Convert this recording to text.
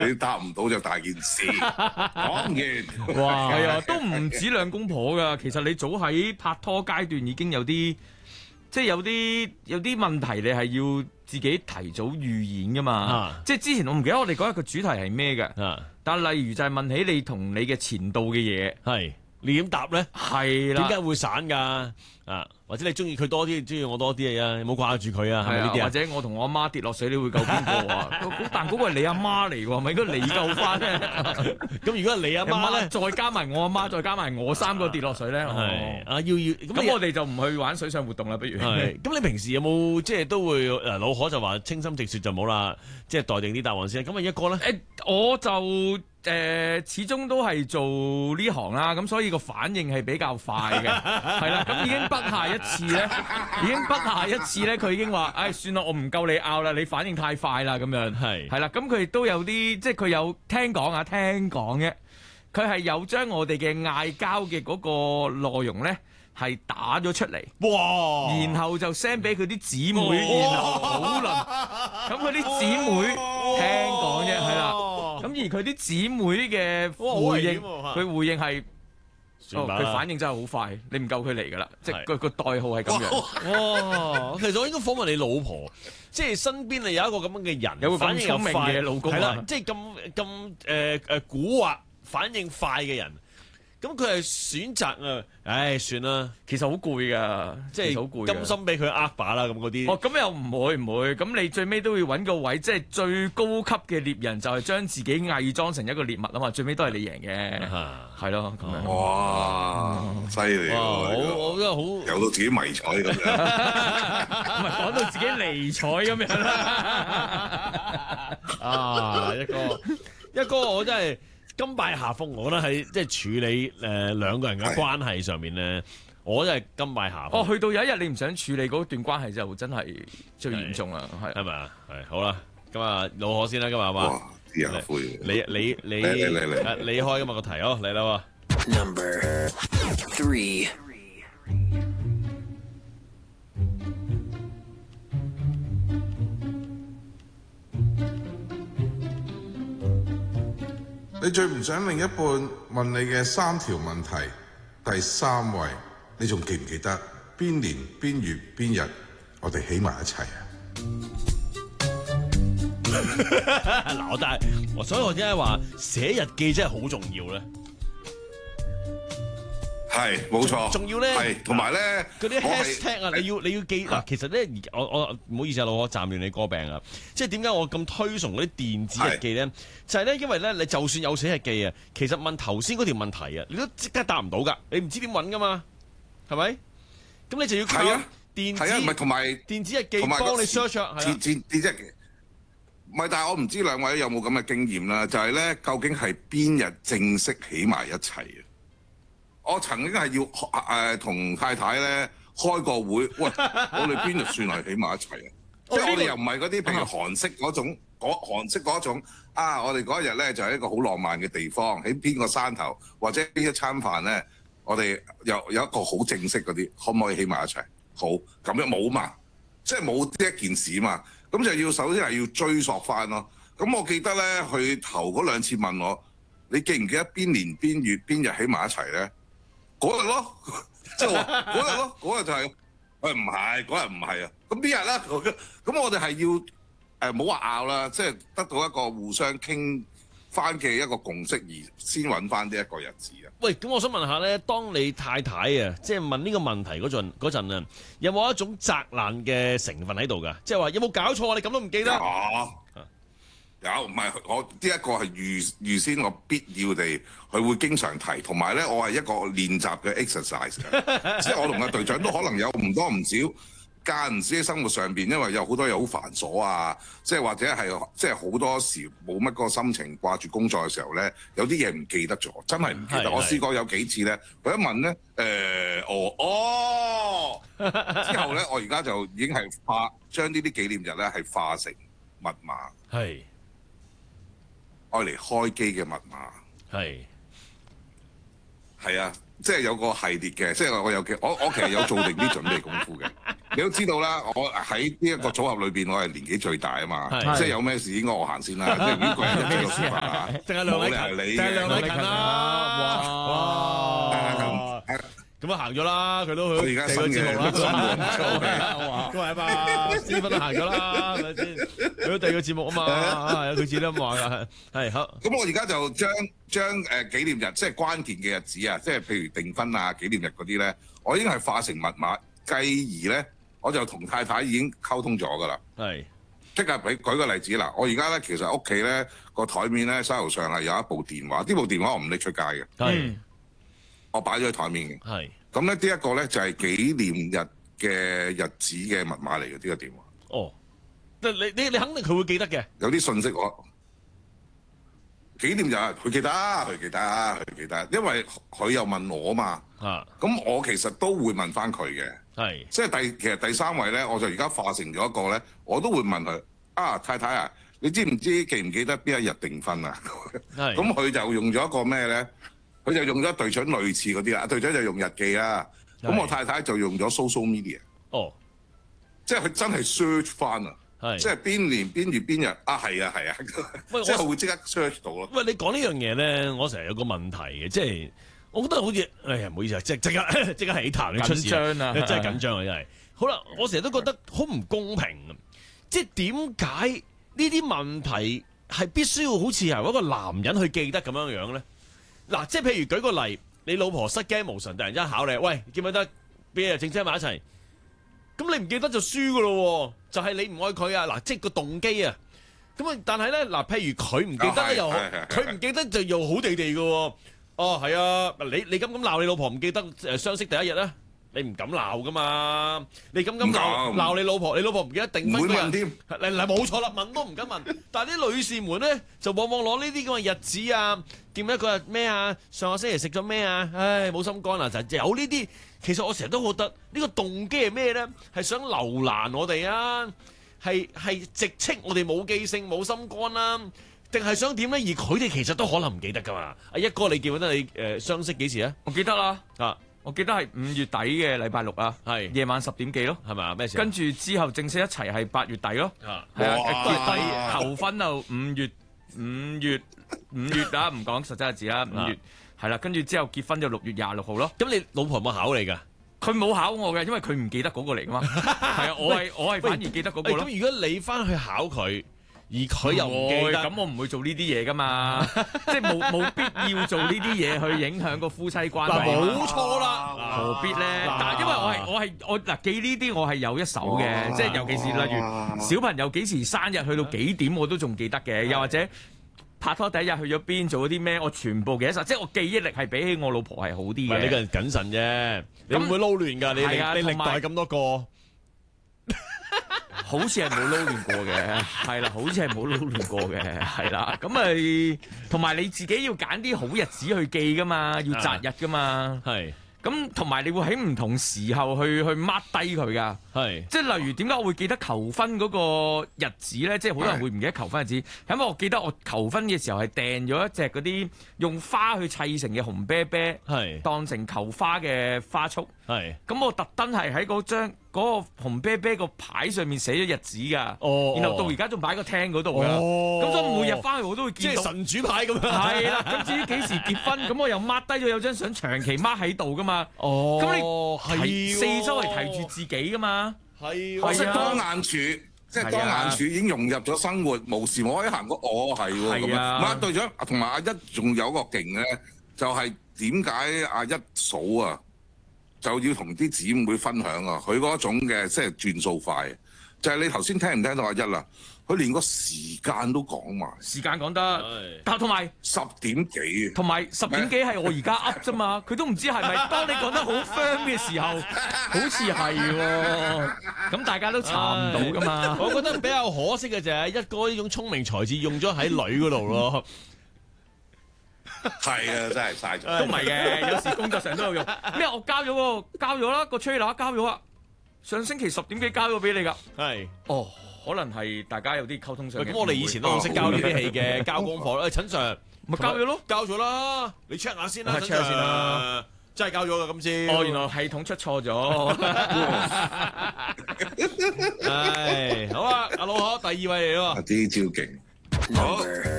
你答唔到就大件事。講完， 哇，係啊，都唔止兩公婆噶。其實你早喺拍拖階段已經有啲，即係有啲問題，你係要自己提早預演噶嘛。即係之前我唔記得我哋嗰日個主題係咩嘅。但係例如就係問起你同你嘅前度嘅嘢， 係你點答咧？ 係啦， 點解會散㗎？或者你中意佢多啲，中意我多啲啊？冇掛住佢啊？係咪呢啲啊？ 或者我同我阿媽跌落水，你會救邊個啊？但嗰個係你阿媽嚟喎，咪應該你救翻咧？ 咁如果係你阿媽咧， 再加埋我阿媽，再加埋我3個跌落水咧， 係要咁我哋就唔去玩水上活動啦，不如。 係咁，你平時有冇即係都會老可就話清心直説就冇啦，即係待定啲答案先。咁啊一個咧， 我就。始終都係做呢行啦，咁所以個反應係比較快嘅，係啦，咁已經不下一次咧，佢已經話，唉，算啦，我唔夠你拗啦，你反應太快啦，咁樣係啦，咁佢亦都有啲，即係佢有聽講嘅，佢係有將我哋嘅嗌交嘅嗰個內容咧係打咗出嚟， 哇！ 然後就 send 俾佢啲姊妹，然後討論，咁佢啲姊妹聽講啫，係啦。咁而佢啲姊妹嘅回應，佢回應係，佢反應真係好快，你唔夠佢嚟㗎啦，即係個代號係咁樣。 哇！其實我應該訪問你老婆，即係身邊你有一個咁樣嘅人， 有個咁聰明嘅老公， 係啦，即係咁蠱惑、反應快嘅人。咁佢係選擇唉，算啦， 其實好攰噶， 即係好攰，甘心俾佢把啦咁嗰啲。 咁又唔會，咁你最尾都要揾個位，即係最高級嘅獵人就係將自己偽裝成一個獵物啊嘛，最尾都係你贏嘅，係咯咁樣。 哇，犀利喎！ 我真係好有到自己迷彩咁樣， 唔係講到自己離彩咁樣啦。一哥，我真係。甘拜下風，我覺得喺即係處理兩個人嘅關係上面咧，我真係甘拜下風。 去到有一日你唔想處理嗰段關係就真係最嚴重啦，係咪啊？係好啦，咁啊老可先啦，今日係嘛？ 哇！啲人灰， 你開今日個題哦，嚟啦喎。 Number 3。 你最唔想另一半問你嘅3條問題，第3位，你仲記唔記得邊年邊月邊日我哋起埋一齊啊？ 嗱，所以我點解話寫日記真係好重要咧？ 係冇錯， 仲要咧， 係同埋咧嗰啲 hashtag 啊，你要記嗱。其實咧，我唔好意思啊，老可暫亂你歌病啊。即係點解我咁推崇嗰啲電子日記咧？就係咧，因為咧，你就算有寫日記啊，其實問頭先嗰條問題啊，你都即刻答唔到㗎，你唔知點揾㗎嘛，係咪？咁你就要靠電子， 唔係同埋電子日記幫你 search 啊。 電子日記唔係，但係我唔知兩位有冇咁嘅經驗啦。就係咧，究竟係邊日正式起埋一齊啊？我曾經係要同太太咧開個會，喂，我哋邊日算係起埋一齊啊？即係我哋又唔係嗰啲譬如韓式嗰種，我哋嗰一日咧就係一個好浪漫嘅地方，喺邊個山頭或者邊一餐飯咧，我哋有一個好正式嗰啲，可唔可以起埋一齊？好，咁樣冇嘛，即係冇呢一件事嘛，咁就要首先係要追溯翻咯。咁我記得咧，佢頭嗰2次問我，你記唔記得邊年邊月邊日起埋一齊咧？嗰日咯，即係話嗰日咯，嗰日就係，唔係嗰日唔係啊，咁邊日咧？咁我哋係要冇話拗啦，即係得到一個互相傾翻嘅一個共識而先揾翻呢一個日子啊。 喂，咁我想問下咧，當你太太啊，即係問呢個問題嗰陣啊，有冇一種責難嘅成分喺度㗎？即係話有冇搞錯啊？你咁都唔記得？ 有，唔係我呢一個係預先我必要地，佢會經常提，同埋咧我係一個練習嘅 exercise 嘅，即係我同阿隊長都可能有唔多唔少間唔時喺生活上邊，因為有好多嘢好繁瑣啊，即係或者係即係好多時冇乜個心情掛住工作嘅時候咧，有啲嘢唔記得咗，真係唔記得。我試過有幾次咧，佢一問咧，之後咧，我而家就已經係將呢啲紀念日咧係化成密碼。 係。 愛嚟開機嘅密碼係啊，即係有個系列嘅，即係我其實有做定啲準備功夫嘅。 你都知道啦，我喺呢一個組合裏邊，我係年紀最大啊嘛， 係即係有咩事應該我行先啦，即係呢個人一個説法啊， 淨係梁禮勤， 冇理由你淨係梁禮勤啦，哇！咁啊行咗啦，佢都我去而家新嘅第個節目啦， 新嘅唔錯嘅。 都係嘛，斯芬都行咗啦，係咪先？去咗第二個節目啊嘛，係啊，佢自己都咁話㗎，係好。 咁我而家就將紀念日，即係關鍵嘅日子啊，即係譬如訂婚啊、紀念日嗰啲咧，我已經係化成密碼，繼而咧我就同太太已經溝通咗㗎啦。 係即係舉個例子啦，我而家咧其實屋企咧個台面咧沙頭上係有一部電話，呢部電話我唔拎出街嘅， 係我擺咗喺台面嘅。 係。 咁咧呢一個咧就係紀念日嘅日子嘅密碼嚟嘅，呢個電話。 哦，你肯定佢會記得嘅。 有啲信息我紀念日佢記得，因為佢又問我嘛。 啊， 咁我其實都會問翻佢嘅。 係即係其實第三位咧，我就而家化成咗一個咧，我都會問佢啊，太太啊，你知唔知記唔記得邊一日訂婚啊？ 係咁佢就用咗一個咩咧？佢就用咗隊長類似嗰啲啦，隊長就用日記啦。咁我太太就用咗 social media。 哦， 即係佢真係 search 翻啊！ 係即係邊年邊月邊日啊？係啊， 喂即係會即刻 search 到咯。 喂，你講呢樣嘢咧，我成日有個問題嘅，即係我覺得好似，哎呀，唔好意思啊，即刻起痰，你出事緊張啊真係緊張啊，真係。好啦，我成日都覺得好唔公平啊！即係點解呢啲問題係必須要好似由一個男人去記得咁樣樣咧？嗱，即係譬如舉個例，你老婆失驚無神，突然之間考你，喂，記唔記得邊日正車埋一齊？咁你唔記得就輸噶咯，就係你唔愛佢啊！嗱，即係個動機啊。咁啊，但係咧，嗱，譬如佢唔記得咧又好，佢唔記得就又好地地噶。哦，係啊，你咁鬧你老婆唔記得相識第一日咧？你唔敢鬧噶嘛？你咁鬧你老婆，你老婆唔記得訂婚嗰日添。嗱，冇錯啦，問都唔敢問。但係啲女士們咧，就往往攞呢啲咁嘅日子啊，記唔記得嗰日咩啊？上個星期食咗咩啊？唉，冇心肝啊！就有呢啲。其實我成日都覺得呢個動機係咩咧？係想留難我哋啊？係直斥我哋冇記性、冇心肝啦？定係想點咧？而佢哋其實都可能唔記得噶嘛？阿一哥，你記唔記得你相識幾時啊？ 我記得啦， 啊！ 我記得係5月底嘅禮拜六啊， 係夜晚10點幾咯， 係咪啊？咩事？ 跟住之後正式一齊係8月底咯，係啊，結婚求婚就5月啊，唔講實際日子啦，5月係啦，跟住之後結婚就6月26號咯。 咁你老婆有冇考你㗎？ 佢冇考我嘅，因為佢唔記得嗰個嚟噶嘛。係啊，我係反而記得嗰個咯。 咁如果你翻去考佢，而佢又唔記得， 咁我唔會做呢啲嘢噶嘛，即係冇必要做呢啲嘢去影響個夫妻關係。 冇錯啦， 何必咧？但因為我嗱記呢啲我係有一手嘅，即係尤其是例如小朋友幾時生日去到幾點我都仲記得嘅，又或者拍拖第一日去咗邊做咗啲咩，我全部記得晒，即係我記憶力係比起我老婆係好啲嘅。 你個人謹慎啫，你唔會撈亂㗎，你歷代咁多個。 好似係冇撈亂過嘅，係啦，好似係冇撈亂過嘅，係啦，咁咪同埋你自己要揀啲好日子去記噶嘛，要擇日噶嘛， 係， 咁同埋你會喺唔同時候去 mark 低佢噶， 係， 即係例如點解我會記得求婚嗰個日子咧？即係好多人會唔記得求婚日子，因為我記得我求婚嘅時候係訂咗一隻嗰啲用花去砌成嘅紅啤啤， 係， 當成求花嘅花束， 係， 咁我特登係喺嗰張嗰個紅啤啤個牌上面寫咗日子㗎，然後到而家仲擺喺個廳嗰度㗎，咁所以每日翻去我都會見到， 即係神主牌咁樣。 係啦，咁至於幾時結婚，咁我又 mark 低咗有張相長期 mark 喺度㗎嘛，咁你四周係提住自己㗎嘛， 係， 我識當眼處，即係當眼處已經融入咗生活，無時無刻行過，係喎咁樣。唔係隊長同埋阿一仲有個勁咧，就係點解阿一嫂啊？就要同啲姊妹分享啊！佢嗰種嘅即係轉數快，就係你頭先聽唔聽到阿一啦？佢連個時間都講埋， 時間講得，但同埋 10點幾， 同埋10點幾係我而家噏啫嘛，佢都唔知係咪。當你講得好 firm 嘅時候，好似係喎，咁大家都查唔到噶嘛。 我覺得比較可惜嘅就係一哥呢種聰明才智用咗喺女嗰度咯。 係啊，真係嘥咗。 都唔係嘅，有時工作上都有用。咩？我交咗啦，個 trailer 交咗啦，上星期10點幾交咗俾你㗎。 係， 哦，可能係大家有啲溝通上。 咁我哋以前都好識交呢啲戲嘅，交功課啦。陳 Sir 咪交咗咯， 交咗啦，你 check 下先啦， check 下先啦。 真係交咗㗎今次。 哦，原來系統出錯咗。 唉，好啊，阿老何第二位嚟咯喎。 啲招勁。好。